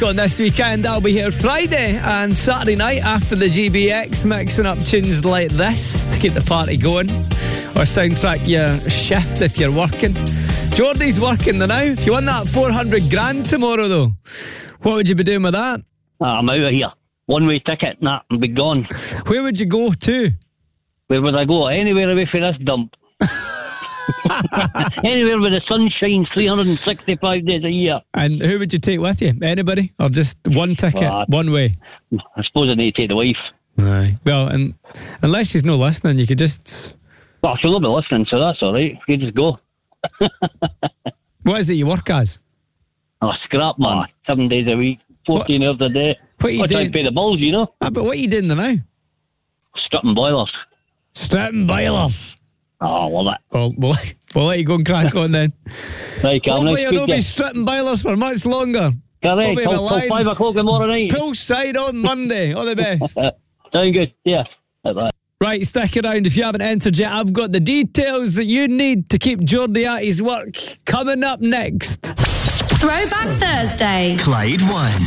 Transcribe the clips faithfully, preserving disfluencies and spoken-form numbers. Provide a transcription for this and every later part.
Got this weekend, I'll be here Friday and Saturday night after the G B X, mixing up tunes like this to keep the party going, or soundtrack your shift if you're working. Geordie's working the now. If you won that four hundred grand tomorrow though, what would you be doing with that? I'm out of here. One way ticket, nah, I'll be gone. Where would you go to? Where would I go? Anywhere away from this dump. Anywhere where the sun shines three hundred sixty-five days a year. And who would you take with you? Anybody? Or just one ticket, well, I, one way? I suppose I need to take the wife. Aye. Well, and unless she's not listening, you could just... Well, she'll not be listening, so that's all right. You just go. What is it you work as? Oh, scrap, man. Seven days a week, fourteen what? hours a day. What are you I'm doing? trying to pay the bills, you know. Ah, but what are you doing now? Stripping boilers. Stripping boilers? Oh, I love it. Well, we'll, we'll let you go and crack on then. Right, hopefully you'll not be stripping boilers for much longer. Correct, till, till five o'clock tomorrow night. Poolside on Monday. All the best. Sound good, yeah. Bye-bye. Right, stick around if you haven't entered yet. I've got the details that you need to keep Geordie at his work coming up next. Throwback Thursday. Clyde One.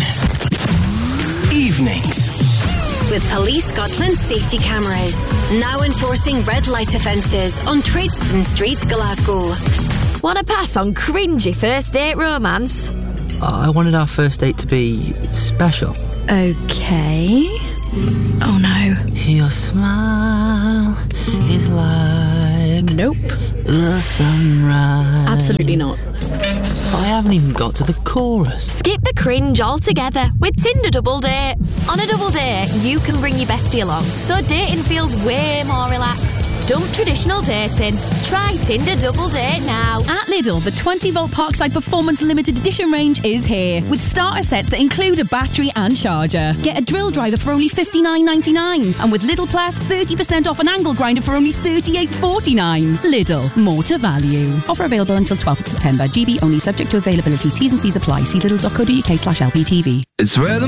Evenings. With Police Scotland safety cameras now enforcing red light offences on Tradeston Street, Glasgow. Want to pass on cringy first date romance? I wanted our first date to be special. Okay. Oh no. Your smile is like... Nope. The sunrise. Absolutely not. I haven't even got to the chorus. Skip the cringe altogether with Tinder Double Date. On a double date, you can bring your bestie along, so dating feels way more relaxed. Dump traditional dating. Try Tinder Double Date now. At Lidl, the twenty volt Parkside Performance Limited Edition range is here, with starter sets that include a battery and charger. Get a drill driver for only fifty-nine ninety-nine, and with Lidl Plus, thirty percent off an angle grinder for only thirty-eight forty-nine. Lidl, more to value. Offer available until twelfth of September. G B only, subject to availability. T's and C's apply. See lidl dot co dot uk slash L B T V. It's where the